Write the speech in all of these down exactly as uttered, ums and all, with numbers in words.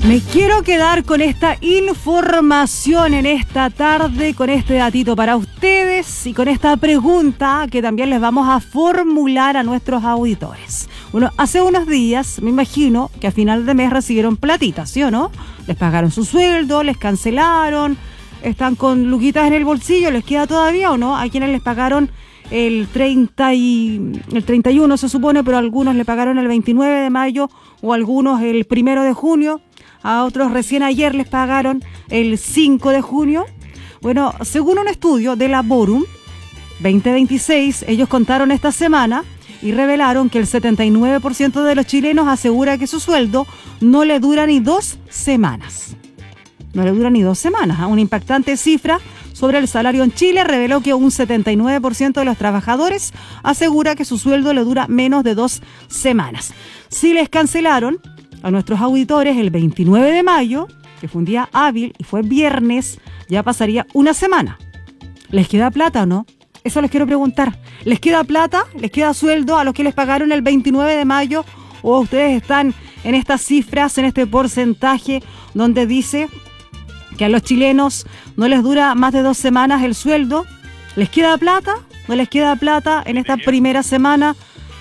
Me quiero quedar con esta información en esta tarde, con este datito para ustedes y con esta pregunta que también les vamos a formular a nuestros auditores. Bueno, hace unos días, me imagino que a final de mes recibieron platitas, ¿sí o no? Les pagaron su sueldo, les cancelaron, están con luquitas en el bolsillo, ¿les queda todavía o no? Hay quienes les pagaron el treinta y, el treinta y uno se supone, pero algunos le pagaron el veintinueve de mayo o algunos el primero de junio. A otros recién ayer les pagaron el cinco de junio. Bueno, según un estudio de la Borum veinte veintiséis, ellos contaron esta semana y revelaron que el setenta y nueve por ciento de los chilenos asegura que su sueldo no le dura ni dos semanas. No le dura ni dos semanas. Una impactante cifra sobre el salario en Chile reveló que un setenta y nueve por ciento de los trabajadores asegura que su sueldo le dura menos de dos semanas. Si les cancelaron a nuestros auditores el veintinueve de mayo, que fue un día hábil y fue viernes, ya pasaría una semana. ¿Les queda plata o no? Eso les quiero preguntar. ¿Les queda plata? ¿Les queda sueldo a los que les pagaron el veintinueve de mayo? ¿O ustedes están en estas cifras, en este porcentaje donde dice que a los chilenos no les dura más de dos semanas el sueldo? ¿Les queda plata? ¿No les queda plata en esta primera semana?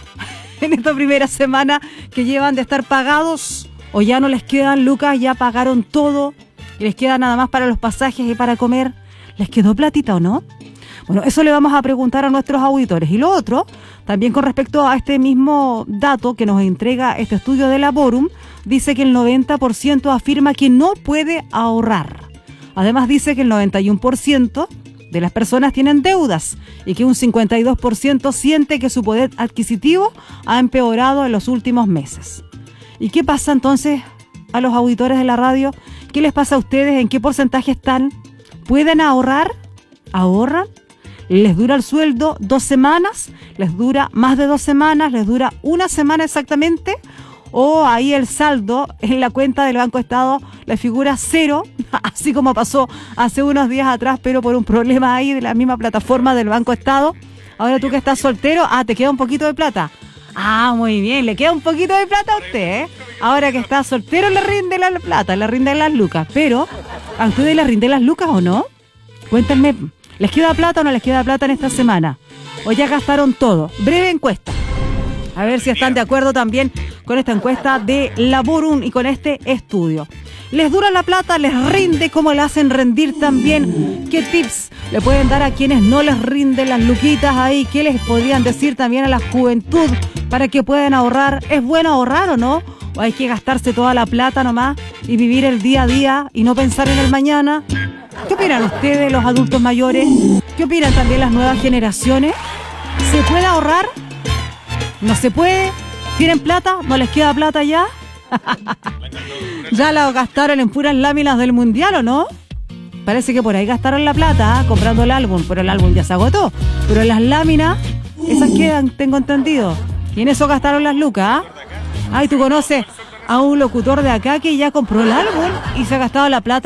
En esta primera semana que llevan de estar pagados, o ya no les quedan lucas, ya pagaron todo y les queda nada más para los pasajes y para comer. ¿Les quedó platita o no? Bueno, eso le vamos a preguntar a nuestros auditores. Y lo otro, también con respecto a este mismo dato que nos entrega este estudio de la Borum, dice que el noventa por ciento afirma que no puede ahorrar. Además dice que el noventa y uno por ciento de las personas tienen deudas y que un cincuenta y dos por ciento siente que su poder adquisitivo ha empeorado en los últimos meses. ¿Y qué pasa entonces a los auditores de la radio? ¿Qué les pasa a ustedes? ¿En qué porcentaje están? ¿Pueden ahorrar? ¿Ahorran? ¿Les dura el sueldo dos semanas? ¿Les dura más de dos semanas? ¿Les dura una semana exactamente? ¿O ahí el saldo en la cuenta del Banco Estado le figura cero, así como pasó hace unos días atrás, pero por un problema ahí de la misma plataforma del Banco Estado? Ahora tú que estás soltero, ah, te queda un poquito de plata. Ah, muy bien, le queda un poquito de plata a usted, ¿eh? Ahora que está soltero le rinde la plata, le rinden las lucas. Pero, ¿a ustedes les rinden las lucas o no? Cuéntenme, ¿les queda plata o no les queda plata en esta semana? ¿O ya gastaron todo? Breve encuesta. A ver si están de acuerdo también con esta encuesta de la Borum y con este estudio. ¿Les dura la plata? ¿Les rinde? ¿Cómo le hacen rendir también? ¿Qué tips le pueden dar a quienes no les rinden las luquitas ahí? ¿Qué les podrían decir también a la juventud para que puedan ahorrar? ¿Es bueno ahorrar o no? ¿O hay que gastarse toda la plata nomás y vivir el día a día y no pensar en el mañana? ¿Qué opinan ustedes, los adultos mayores? ¿Qué opinan también las nuevas generaciones? ¿Se puede ahorrar? ¿No se puede? ¿Tienen plata? ¿No les queda plata ya? ¿Ya la gastaron en puras láminas del mundial o no? Parece que por ahí gastaron la plata, ¿eh? Comprando el álbum, pero el álbum ya se agotó. Pero las láminas, esas quedan, tengo entendido. Y en eso gastaron las lucas, ¿eh? Ay, ¿tú conoces a un locutor de acá que ya compró el álbum y se ha gastado la plata